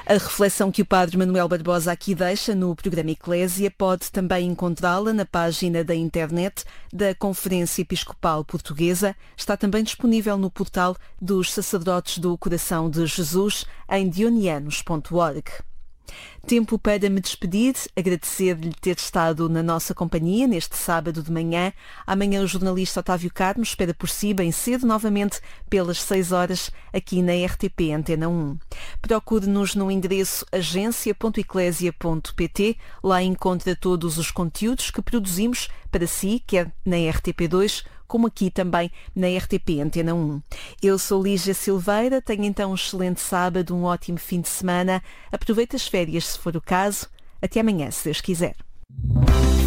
A reflexão que o padre Manuel Barbosa aqui deixa no programa Eclésia pode também encontrá-la na página da internet da Conferência Episcopal Portuguesa. Está também disponível no portal dos Sacerdotes do Coração de Jesus em dionianos.org. Tempo para me despedir, agradecer-lhe ter estado na nossa companhia neste sábado de manhã. Amanhã o jornalista Otávio Carmo espera por si bem cedo novamente pelas 6 horas aqui na RTP Antena 1. Procure-nos no endereço agência.eclésia.pt. Lá encontra todos os conteúdos que produzimos para si, quer na RTP2, como aqui também na RTP Antena 1. Eu sou Lígia Silveira, tenho então um excelente sábado, um ótimo fim de semana. Aproveite as férias se for o caso. Até amanhã, se Deus quiser.